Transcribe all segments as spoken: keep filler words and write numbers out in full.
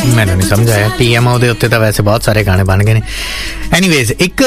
ਮੈਨੂੰ ਨਹੀਂ ਸਮਝ ਆਇਆ। ਟੀ ਐਮ ਓ ਦੇ ਉੱਤੇ ਤਾਂ ਵੈਸੇ ਬਹੁਤ ਸਾਰੇ ਗਾਣੇ ਬਣ ਗਏ ਨੇ। ਐਨੀਵੇਜ਼, ਇੱਕ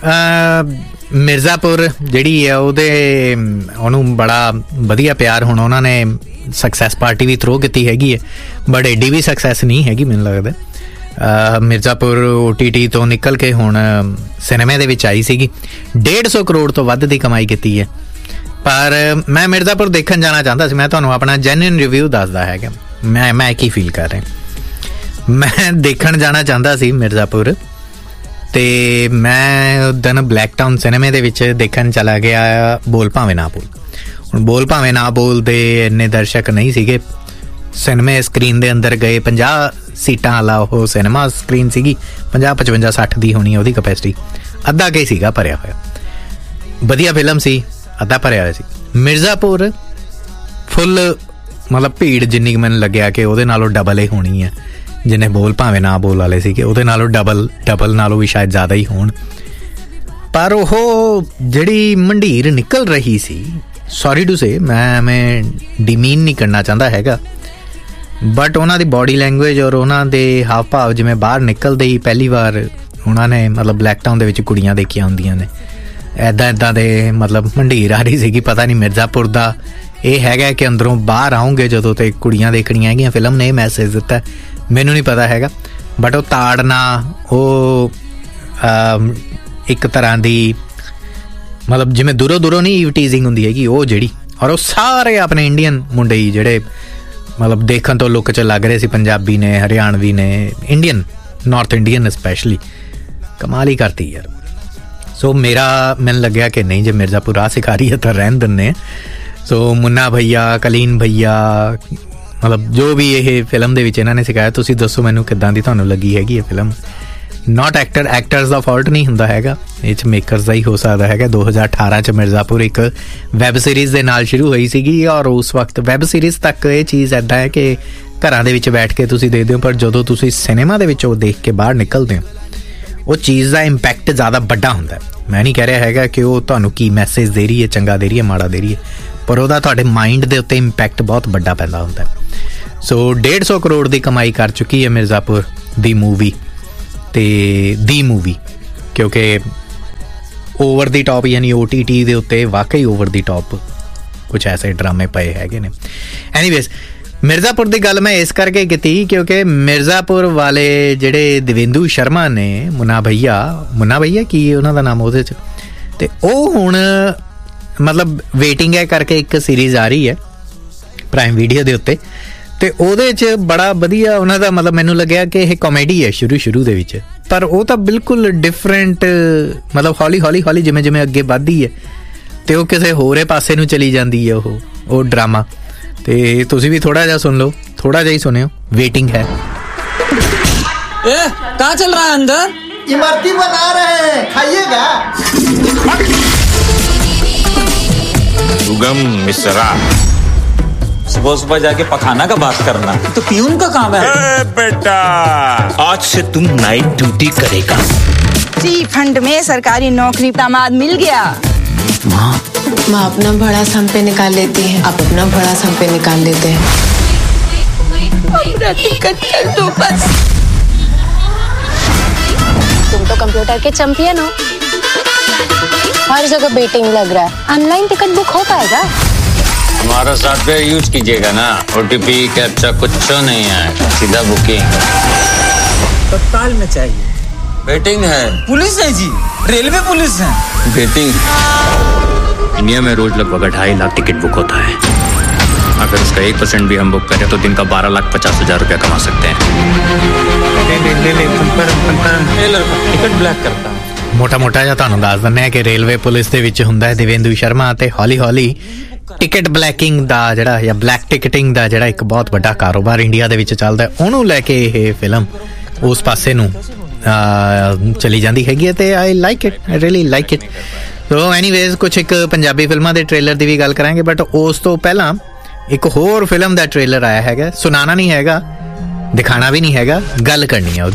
ਮਿਰਜ਼ਾਪੁਰ ਜਿਹੜੀ ਆ ਉਹਦੇ ਉਹਨੂੰ ਬੜਾ ਵਧੀਆ ਪਿਆਰ ਹੁਣ ਉਹਨਾਂ ਨੇ ਸਕਸੈਸ ਪਾਰਟੀ ਵੀ ਥਰੋ ਕੀਤੀ ਹੈਗੀ ਹੈ, ਬਟ ਐਡੀ ਵੀ ਸਕਸੈਸ ਨਹੀਂ ਹੈਗੀ ਮੈਨੂੰ ਲੱਗਦਾ। ਮਿਰਜ਼ਾਪੁਰ ਓ ਟੀ ਟੀ ਤੋਂ ਨਿਕਲ ਕੇ ਹੁਣ ਸਿਨੇਮੇ ਦੇ ਵਿੱਚ ਆਈ ਸੀਗੀ, ਡੇਢ ਸੌ ਕਰੋੜ ਤੋਂ ਵੱਧ ਦੀ ਕਮਾਈ ਕੀਤੀ ਹੈ। ਪਰ ਮੈਂ ਮਿਰਜ਼ਾਪੁਰ ਦੇਖਣ ਜਾਣਾ ਚਾਹੁੰਦਾ ਸੀ। ਮੈਂ ਤੁਹਾਨੂੰ ਆਪਣਾ ਜੈਨੂਇਨ ਰਿਵਿਊ ਦੱਸਦਾ ਹੈਗਾ, ਮੈਂ ਮੈਂ ਕੀ ਫੀਲ ਕਰ ਰਿਹਾ। ਮੈਂ ਦੇਖਣ ਜਾਣਾ ਚਾਹੁੰਦਾ ਸੀ ਮਿਰਜ਼ਾਪੁਰ, ਅਤੇ ਮੈਂ ਉਸ ਦਿਨ ਬਲੈਕ ਟਾਊਨ ਸਿਨੇਮੇ ਦੇ ਵਿੱਚ ਦੇਖਣ ਚਲਾ ਗਿਆ ਬੋਲ ਭਾਵੇਂ ਨਾ ਬੋਲ। ਹੁਣ ਬੋਲ ਭਾਵੇਂ ਨਾ ਬੋਲ ਦੇ ਇੰਨੇ ਦਰਸ਼ਕ ਨਹੀਂ ਸੀਗੇ। ਸਿਨੇਮੇ ਸਕਰੀਨ ਦੇ ਅੰਦਰ ਗਏ, ਪੰਜਾਹ ਸੀਟਾਂ ਵਾਲਾ ਉਹ ਸਿਨੇਮਾ ਸਕਰੀਨ ਸੀਗੀ, ਪੰਜਾਹ ਪਚਵੰਜਾ ਸੱਠ ਦੀ ਹੋਣੀ ਉਹਦੀ ਕਪੈਸਿਟੀ, ਅੱਧਾ ਕੇ ਸੀਗਾ ਭਰਿਆ ਹੋਇਆ। ਵਧੀਆ ਫਿਲਮ ਸੀ, ਅੱਧਾ ਭਰਿਆ ਹੋਇਆ ਸੀ। ਮਿਰਜ਼ਾਪੁਰ ਫੁੱਲ ਮਤਲਬ ਭੀੜ ਜਿੰਨੀ ਕੁ ਮੈਨੂੰ ਲੱਗਿਆ ਕਿ ਉਹਦੇ ਨਾਲੋਂ ਡਬਲ ਹੀ ਹੋਣੀ ਹੈ। ਜਿੰਨੇ ਬੋਲ ਭਾਵੇਂ ਨਾ ਬੋਲ ਵਾਲੇ ਸੀਗੇ ਉਹਦੇ ਨਾਲੋਂ ਡਬਲ ਡਬਲ ਨਾਲੋਂ ਵੀ ਸ਼ਾਇਦ ਜ਼ਿਆਦਾ ਹੀ ਹੋਣ। ਪਰ ਉਹ ਜਿਹੜੀ ਮੰਡੀਰ ਨਿਕਲ ਰਹੀ ਸੀ, ਸੌਰੀ ਟੂ ਸੇ, ਮੈਂ ਮੈਂ ਡਿਮੀਨ ਨਹੀਂ ਕਰਨਾ ਚਾਹੁੰਦਾ ਹੈਗਾ, ਬਟ ਉਹਨਾਂ ਦੀ ਬਾਡੀ ਲੈਂਗੁਏਜ ਔਰ ਉਹਨਾਂ ਦੇ ਹਾਵ ਭਾਵ, ਜਿਵੇਂ ਬਾਹਰ ਨਿਕਲਦੇ ਹੀ ਪਹਿਲੀ ਵਾਰ ਉਹਨਾਂ ਨੇ ਮਤਲਬ ਬਲੈਕ ਟਾਊਨ ਦੇ ਵਿੱਚ ਕੁੜੀਆਂ ਦੇਖੀਆਂ ਹੁੰਦੀਆਂ ਨੇ, ਇੱਦਾਂ ਇੱਦਾਂ ਦੇ ਮਤਲਬ ਮੰਡੀਰ ਆ ਰਹੀ ਸੀਗੀ। ਪਤਾ ਨਹੀਂ ਮਿਰਜ਼ਾਪੁਰ ਦਾ ਇਹ ਹੈਗਾ ਕਿ ਅੰਦਰੋਂ ਬਾਹਰ ਆਉਂਗੇ ਜਦੋਂ ਤੇ ਕੁੜੀਆਂ ਦੇਖਣੀਆਂ ਹੈਗੀਆਂ। ਫਿਲਮ ਨੇ ਇਹ ਮੈਸੇਜ ਦਿੱਤਾ, ਮੈਨੂੰ ਨਹੀਂ ਪਤਾ ਹੈਗਾ, ਬਟ ਉਹ ਤਾੜਨਾ, ਉਹ ਇੱਕ ਤਰ੍ਹਾਂ ਦੀ ਮਤਲਬ ਜਿਵੇਂ ਦੂਰੋਂ ਦੂਰੋਂ ਨਹੀਂ ਈਵ ਟੀਜ਼ਿੰਗ ਹੁੰਦੀ ਹੈਗੀ ਉਹ ਜਿਹੜੀ, ਔਰ ਉਹ ਸਾਰੇ ਆਪਣੇ ਇੰਡੀਅਨ ਮੁੰਡੇ ਹੀ ਜਿਹੜੇ ਮਤਲਬ ਦੇਖਣ ਤੋਂ ਲੁੱਕ 'ਚ ਲੱਗ ਰਹੇ ਸੀ, ਪੰਜਾਬੀ ਨੇ, ਹਰਿਆਣਵੀ ਨੇ, ਇੰਡੀਅਨ, ਨਾਰਥ ਇੰਡੀਅਨ ਸਪੈਸ਼ਲੀ, ਕਮਾਲ ਹੀ ਕਰਤੀ ਯਾਰ। ਸੋ ਮੇਰਾ ਮੈਨੂੰ ਲੱਗਿਆ ਕਿ ਨਹੀਂ, ਜੇ ਮਿਰਜ਼ਾਪੁਰ ਆ ਸਿਖਾਰੀ ਹੈ ਤਾਂ ਰਹਿਣ ਦਿੰਦੇ। ਸੋ ਮੁੰਨਾ ਭਈਆ, ਕਲੀਨ ਭਈਆ, ਮਤਲਬ ਜੋ ਵੀ ਇਹ ਫਿਲਮ ਦੇ ਵਿੱਚ ਇਹਨਾਂ ਨੇ ਸਿਖਾਇਆ, ਤੁਸੀਂ ਦੱਸੋ ਮੈਨੂੰ ਕਿੱਦਾਂ ਦੀ ਤੁਹਾਨੂੰ ਲੱਗੀ ਹੈਗੀ ਇਹ ਫਿਲਮ। ਨਾਟ ਐਕਟਰ ਐਕਟਰਸ ਦਾ ਫਾਲਟ ਨਹੀਂ ਹੁੰਦਾ ਹੈਗਾ, ਇਹ 'ਚ ਮੇਕਰਸ ਦਾ ਹੀ ਹੋ ਸਕਦਾ ਹੈਗਾ। ਦੋ ਹਜ਼ਾਰ ਅਠਾਰਾਂ 'ਚ ਮਿਰਜ਼ਾਪੁਰ ਇੱਕ ਵੈਬ ਸੀਰੀਜ਼ ਦੇ ਨਾਲ ਸ਼ੁਰੂ ਹੋਈ ਸੀਗੀ, ਔਰ ਉਸ ਵਕਤ ਵੈਬ ਸੀਰੀਜ਼ ਤੱਕ ਇਹ ਚੀਜ਼ ਇੱਦਾਂ ਹੈ ਕਿ ਘਰਾਂ ਦੇ ਵਿੱਚ ਬੈਠ ਕੇ ਤੁਸੀਂ ਦੇਖਦੇ ਹੋ, ਪਰ ਜਦੋਂ ਤੁਸੀਂ ਸਿਨੇਮਾ ਦੇ ਵਿੱਚ ਉਹ ਦੇਖ ਕੇ ਬਾਹਰ ਨਿਕਲਦੇ ਹੋ, ਉਹ ਚੀਜ਼ ਦਾ ਇੰਪੈਕਟ ਜ਼ਿਆਦਾ ਵੱਡਾ ਹੁੰਦਾ। ਮੈਂ ਨਹੀਂ ਕਹਿ ਰਿਹਾ ਹੈਗਾ ਕਿ ਉਹ ਤੁਹਾਨੂੰ ਕੀ ਮੈਸੇਜ ਦੇ ਰਹੀ ਹੈ, ਚੰਗਾ ਦੇ ਰਹੀ ਹੈ, ਮਾੜਾ ਦੇ ਰਹੀ ਹੈ, ਪਰ ਉਹਦਾ ਤੁਹਾਡੇ ਮਾਈਂਡ ਦੇ ਉੱਤੇ ਇੰਪੈਕਟ ਬਹੁਤ ਵੱਡਾ ਪੈਂਦਾ ਹੁੰਦਾ। ਸੋ ਡੇਢ ਸੌ ਕਰੋੜ ਦੀ ਕਮਾਈ ਕਰ ਚੁੱਕੀ ਹੈ ਮਿਰਜ਼ਾਪੁਰ ਦੀ ਮੂਵੀ, ਅਤੇ ਦੀ ਮੂਵੀ, ਕਿਉਂਕਿ ਓਵਰ ਦੀ ਟੋਪ ਯਾਨੀ ਓ ਟੀ ਟੀ ਦੇ ਉੱਤੇ ਵਾਕਈ ਓਵਰ ਦੀ ਟੋਪ ਕੁਛ ਐਸੇ ਡਰਾਮੇ ਪਏ ਹੈਗੇ ਨੇ। ਐਨੀਵੇਜ਼, ਮਿਰਜ਼ਾਪੁਰ ਦੀ ਗੱਲ ਮੈਂ ਇਸ ਕਰਕੇ ਕੀਤੀ ਕਿਉਂਕਿ ਮਿਰਜ਼ਾਪੁਰ ਵਾਲੇ ਜਿਹੜੇ ਦੇਵੇਂਦੂ ਸ਼ਰਮਾ ਨੇ, ਮੁੰਨਾ ਭਈਆ, ਮੁੰਨਾ ਭਈਆ ਕੀ ਉਹਨਾਂ ਦਾ ਨਾਮ ਉਹਦੇ 'ਚ, ਅਤੇ ਉਹ ਹੁਣ ਮਤਲਬ ਵੇਟਿੰਗ ਹੈ ਕਰਕੇ ਇੱਕ ਸੀਰੀਜ਼ ਆ ਰਹੀ ਹੈ ਪ੍ਰਾਈਮ ਵੀਡੀਓ ਦੇ ਉੱਤੇ, ਅਤੇ ਉਹਦੇ 'ਚ ਬੜਾ ਵਧੀਆ ਉਹਨਾਂ ਦਾ ਮਤਲਬ ਮੈਨੂੰ ਲੱਗਿਆ ਕਿ ਇਹ ਕਾਮੇਡੀ ਹੈ ਸ਼ੁਰੂ ਸ਼ੁਰੂ ਦੇ ਵਿੱਚ, ਪਰ ਉਹ ਤਾਂ ਬਿਲਕੁਲ ਡਿਫਰੈਂਟ, ਮਤਲਬ ਹੌਲੀ ਹੌਲੀ ਹੌਲੀ ਜਿਵੇਂ ਜਿਵੇਂ ਅੱਗੇ ਵੱਧਦੀ ਹੈ ਅਤੇ ਉਹ ਕਿਸੇ ਹੋਰੇ ਪਾਸੇ ਨੂੰ ਚਲੀ ਜਾਂਦੀ ਹੈ ਉਹ ਉਹ ਡਰਾਮਾ। ਤੇ ਤੁਸੀਂ ਵੀ ਥੋੜਾ ਜਿਹਾ ਸੁਣ ਲਓ, ਥੋੜਾ ਜਿਹਾ ਹੀ ਸੁਣਿਓ। ਵੇਟਿੰਗ ਹੈ। ए, कहाँ चल रहा है अंदर? इमरती बना रहे हैं, खाइएगा। सुगम मिश्रा, सुबह सुबह जाके पखाना का बात करना तो पियून का काम है। ए बेटा, आज से तुम नाइट ड्यूटी करेगा। जी फंड में सरकारी नौकरी दामाद मिल गया। माँ माँ अपना भड़ा हम पे निकाल लेती है, आप अपना भड़ा हम पे निकाल लेते हैं। अपना टिकट कर दो बस। तुम तो कंप्यूटर के चैंपियन हो, हर जगह बेटिंग लग रहा है, ऑनलाइन टिकट बुक हो पाएगा? हमारा सॉफ्टवेयर यूज कीजिएगा ना, ओटीपी कैप्चा कुछ नहीं है, सीधा बुकिंग। तत्काल में चाहिए। वेटिंग है। पुलिस है जी, रेलवे पुलिस है। वेटिंग। इंडिया में रोज लगभग ढाई लाख टिकट बुक होता है, अगर उसका एक परसेंट भी हम बुक करें तो दिन का बारह लाख पचास हजार रुपया कमा सकते हैं। टिकट ब्लैक करता हूँ। ਮੋਟਾ ਮੋਟਾ ਜਿਹਾ ਤੁਹਾਨੂੰ ਦੱਸ ਦਿੰਦੇ ਹਾਂ ਕਿ ਰੇਲਵੇ ਪੁਲਿਸ ਦੇ ਵਿੱਚ ਹੁੰਦਾ ਹੈ ਦੇਵੇਂਦੂ ਸ਼ਰਮਾ, ਅਤੇ ਹੌਲੀ ਹੌਲੀ ਟਿਕਟ ਬਲੈਕਿੰਗ ਦਾ ਜਿਹੜਾ ਜਾਂ ਬਲੈਕ ਟਿਕਟਿੰਗ ਦਾ ਜਿਹੜਾ ਇੱਕ ਬਹੁਤ ਵੱਡਾ ਕਾਰੋਬਾਰ ਇੰਡੀਆ ਦੇ ਵਿੱਚ ਚੱਲਦਾ, ਉਹਨੂੰ ਲੈ ਕੇ ਇਹ ਫਿਲਮ ਉਸ ਪਾਸੇ ਨੂੰ ਚਲੀ ਜਾਂਦੀ ਹੈਗੀ ਹੈ, ਅਤੇ I like it, I really like it. So anyways, ਕੁਛ ਇੱਕ ਪੰਜਾਬੀ ਫਿਲਮਾਂ ਦੇ ਟ੍ਰੇਲਰ ਦੀ ਵੀ ਗੱਲ ਕਰਾਂਗੇ, ਬਟ ਉਸ ਤੋਂ ਪਹਿਲਾਂ ਇੱਕ ਹੋਰ ਫਿਲਮ ਦਾ ਟ੍ਰੇਲਰ ਆਇਆ ਹੈਗਾ। ਸੁਣਾਉਣਾ ਨਹੀਂ ਹੈਗਾ, ਦਿਖਾਣਾ ਵੀ ਨਹੀਂ ਹੈਗਾ, ਗੱਲ ਕਰਨੀ ਹੈ।